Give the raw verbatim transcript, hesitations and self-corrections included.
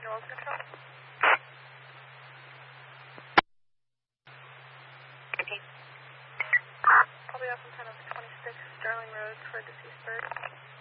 Rolls Control. Copy off antenna twenty-six Sterling Road for deceased bird.